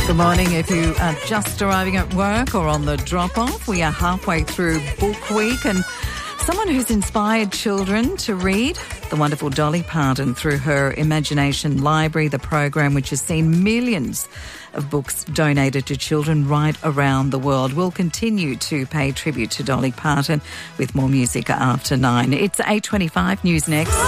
Good morning. If you are just arriving at work or on the drop-off, we are halfway through Book Week, and someone who's inspired children to read, the wonderful Dolly Parton, through her Imagination Library, the program which has seen millions of books donated to children right around the world. We'll continue to pay tribute to Dolly Parton with more music after 9. It's 8:25 news next.